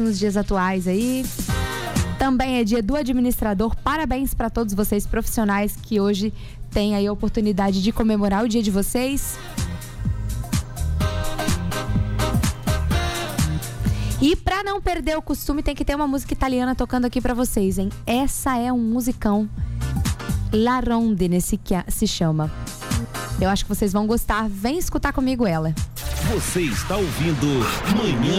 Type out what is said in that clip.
gosto nos dias atuais aí. Também é dia do administrador. Parabéns para todos vocês profissionais que hoje têm aí a oportunidade de comemorar o dia de vocês. E pra não perder o costume, tem que ter uma música italiana tocando aqui pra vocês, hein? Essa é um musicão. La Rondine se chama. Eu acho que vocês vão gostar. Vem escutar comigo ela. Você está ouvindo Manhã